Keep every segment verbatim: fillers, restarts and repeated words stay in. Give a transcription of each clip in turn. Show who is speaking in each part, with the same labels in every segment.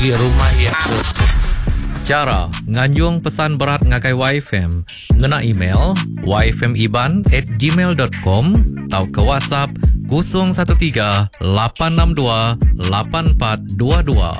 Speaker 1: di rumah yang ke. Cara nganjung pesan berat ngakai Y F M ngena email y f m iban at gmail dot com atau ke WhatsApp kosong satu tiga lapan enam dua lapan empat dua dua.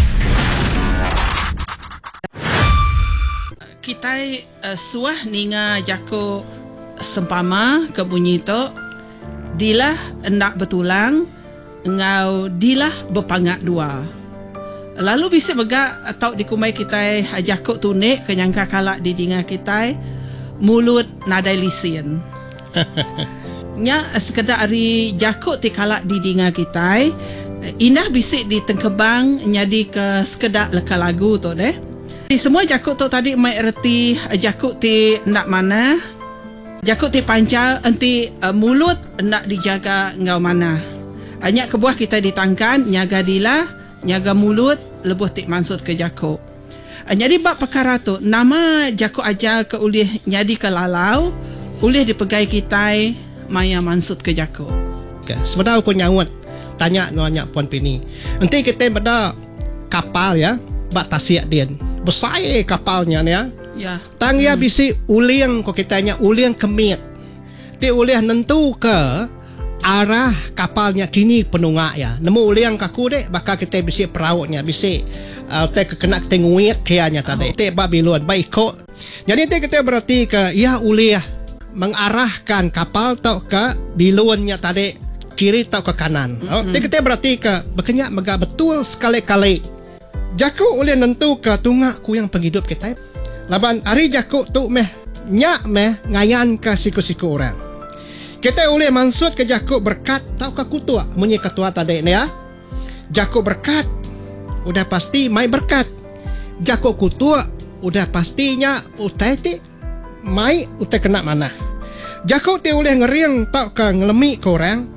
Speaker 2: Kita uh, suah ninga jako sempama ke bunyi tu dilah hendak bertulang ngau dilah berpangat dua. Lalu bisa begak atau dikumai kita jakuk tunik kenyangka kalak di dinga kita mulut nadai lisin. Nya sekedar hari jakuk ti kalak di dinga kita indah bisik di tengkebang nyadi ke sekedar leka lagu tu deh. Di semua jakuk tu tadi mai erti jakuk ti nak mana, jakuk ti pancal enti uh, mulut nak dijaga ngau mana. Hanya kebuah kita ditangkan nyaga dilah nyaga mulut lebuh tik mansut ke jakuk. Jadi bab perkara tu nama jakuk aja ke ulih nyadi ke lalau ulih dipegai kita maya mansut ke jakuk.
Speaker 3: Okay. Sebenarnya aku nyawut tanya nanya Puan Pini. Nanti kita pada kapal ya, bak tasiak dia. Besar kapalnya ya.
Speaker 2: Ya.
Speaker 3: Tang ya hmm. bisi uliang ko kitanya uliang kemit. Ti ulih nentu ke arah kapalnya kini penungak ya. Nemu uliang kaku dek bakal kita bisi perautnya bisi uh, te kena tenguit kianya tadi. Oh. Te babilon baik kok. Jadi te kita berarti ke ya uliah mengarahkan kapal tau ke bilonnya tadi kiri tau ke kanan. Mm-hmm. Oh, te kita berarti ke berkenyak mega betul sekali-kali. Jakuk ulih nentu ke tungak ku yang penghidup kita. Laban hari jakuk tu meh nyak meh ngayan ke siku-siku orang. Kita boleh mansut ke jakuk berkat tau ke kutua munyi ketua tadi ni ya. Jakuk berkat udah pasti mai berkat. Jakuk kutua udah pastinya utai ti mai utai kena mana. Jakuk dia boleh ngeriang tau ke ngelemi ke orang.